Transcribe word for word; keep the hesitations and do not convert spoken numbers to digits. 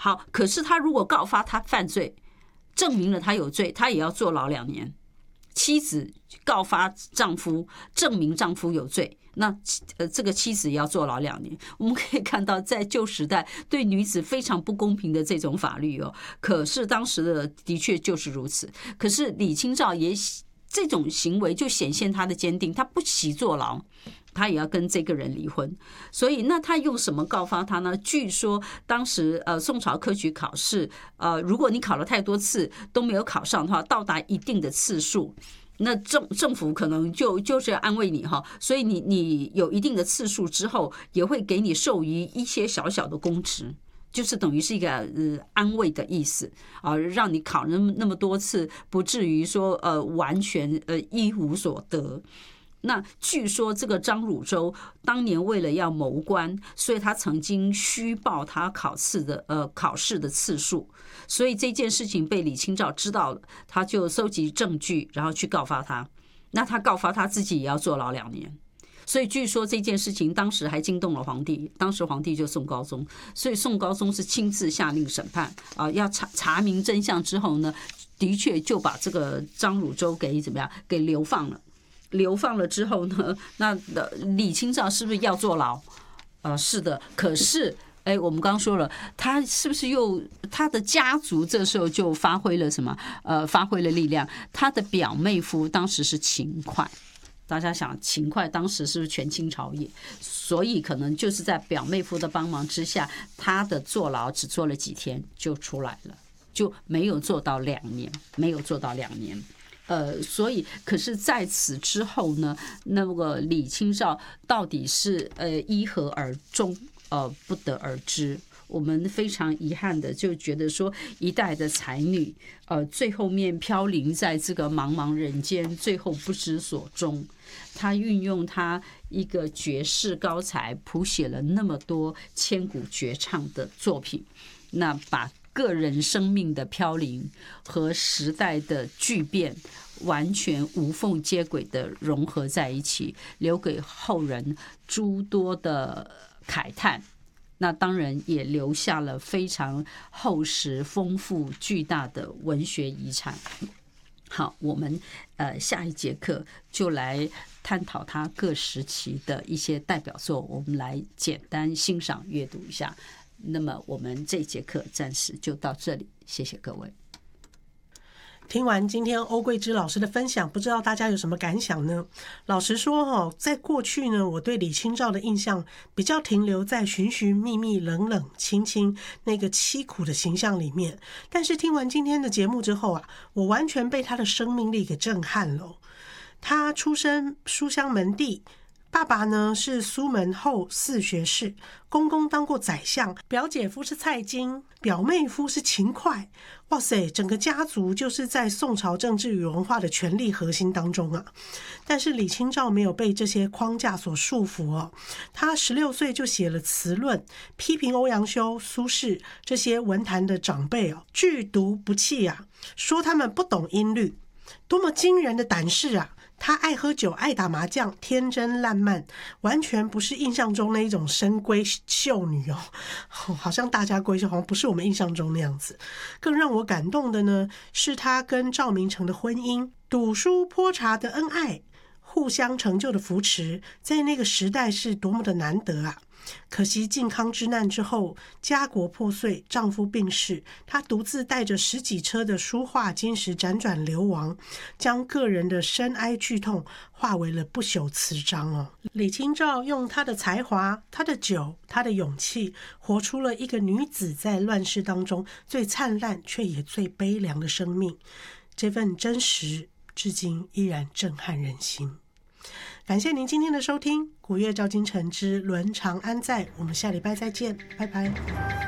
好，可是他如果告发他犯罪，证明了他有罪，他也要坐牢两年。妻子告发丈夫，证明丈夫有罪，那呃这个妻子也要坐牢两年。我们可以看到，在旧时代对女子非常不公平的这种法律哦，可是当时的的确就是如此。可是李清照也这种行为就显现他的坚定，他不惜坐牢。他也要跟这个人离婚，所以那他用什么告发他呢？据说当时呃宋朝科举考试，呃如果你考了太多次都没有考上的话，到达一定的次数，那政政府可能就就是要安慰你哈，所以你你有一定的次数之后，也会给你授予一些小小的公职。就是等于是一个呃安慰的意思啊，让你考那么那么多次，不至于说呃完全呃一无所得。那据说这个张汝舟当年为了要谋官，所以他曾经虚报他考试的呃考试的次数，所以这件事情被李清照知道了，他就收集证据，然后去告发他。那他告发他自己也要坐牢两年。所以据说这件事情当时还惊动了皇帝，当时皇帝就宋高宗，所以宋高宗是亲自下令审判啊，要查查明真相之后呢，的确就把这个张汝舟给怎么样给流放了。流放了之后呢，那李清照是不是要坐牢？呃，是的。可是，哎，我们刚刚说了，他是不是又他的家族这时候就发挥了什么？呃，发挥了力量。他的表妹夫当时是秦桧，大家想秦桧当时是不是权倾朝野？所以可能就是在表妹夫的帮忙之下，他的坐牢只坐了几天就出来了，就没有坐到两年，没有坐到两年。呃，所以可是在此之后呢，那个李清照到底是呃依何而终，呃不得而知。我们非常遗憾的就觉得说，一代的才女，呃，最后面飘零在这个茫茫人间，最后不知所终。她运用她一个绝世高才，谱写了那么多千古绝唱的作品，那把个人生命的飘零和时代的巨变完全无缝接轨的融合在一起，留给后人诸多的慨叹。那当然也留下了非常厚实、丰富、巨大的文学遗产。好，我们呃下一节课就来探讨他各时期的一些代表作，我们来简单欣赏阅读一下。那么我们这节课暂时就到这里，谢谢各位。 听完今天欧桂芝老师的分享，不知道大家有什么感想呢？老实说哦，在过去呢，我对李清照的印象比较停留在寻寻觅觅、冷冷清清那个凄苦的形象里面。但是听完今天的节目之后啊，我完全被她的生命力给震撼了。她出身书香门第，爸爸呢是苏门后四学士，公公当过宰相，表姐夫是蔡京，表妹夫是秦桧。哇塞，整个家族就是在宋朝政治与文化的权力核心当中啊。但是李清照没有被这些框架所束缚哦，她十六岁就写了词论，批评欧阳修、苏轼这些文坛的长辈哦，剧毒不弃啊，说他们不懂音律，多么惊人的胆识啊！他爱喝酒，爱打麻将，天真烂漫，完全不是印象中那一种深闺秀女哦，好像大家闺秀，好像不是我们印象中那样子。更让我感动的呢，是他跟赵明诚的婚姻，赌书泼茶的恩爱，互相成就的扶持，在那个时代是多么的难得啊！可惜靖康之难之后，家国破碎，丈夫病逝，她独自带着十几车的书画金石辗转流亡，将个人的深哀剧痛化为了不朽词章哦。李清照用她的才华、她的酒、她的勇气，活出了一个女子在乱世当中最灿烂却也最悲凉的生命。这份真实，至今依然震撼人心。感谢您今天的收听，古月照今晨之伦常安在，我们下礼拜再见，拜拜。